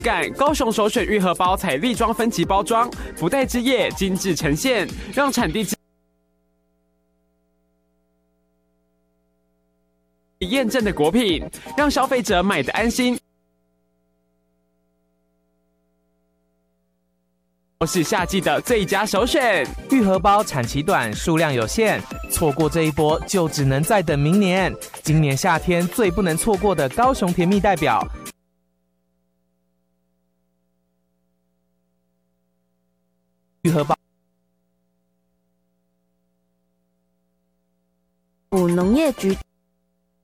高雄首选玉荷包采粒装分级包装，不带汁液，精致呈现，让产地验证的果品，让消费者买得安心。是夏季的最佳首选。 玉荷包产期短，数量有限，错过这一波就只能再等明年。今年夏天最不能错过的高雄甜蜜代表。玉荷包。 农业局。